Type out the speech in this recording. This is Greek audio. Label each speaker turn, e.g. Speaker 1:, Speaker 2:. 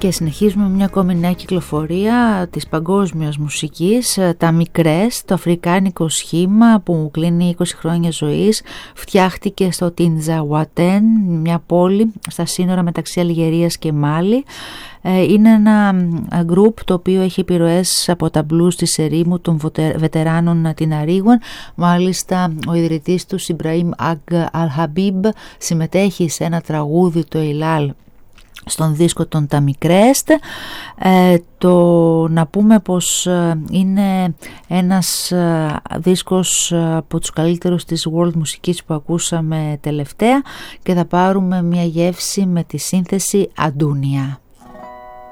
Speaker 1: Και συνεχίζουμε μια ακόμη νέα κυκλοφορία της παγκόσμιας μουσικής, τα Μικρές, το αφρικάνικο σχήμα που κλείνει 20 χρόνια ζωής. Φτιάχτηκε στο Τινζαουατέν, μια πόλη στα σύνορα μεταξύ Αλγερίας και Μάλι. Είναι ένα γκρουπ το οποίο έχει επιρροές από τα μπλουζ της ερήμου των βετεράνων την Αρίγουαν. Μάλιστα ο ιδρυτής του, Ιμπραήμ Αγ Αλχαμπίμπ, συμμετέχει σε ένα τραγούδι, το Ηλάλ, στον δίσκο των Τα Μικρές. Να πούμε πως είναι ένας δίσκος από τους καλύτερους της world μουσικής που ακούσαμε τελευταία, και θα πάρουμε μια γεύση με τη σύνθεση Αντούνια.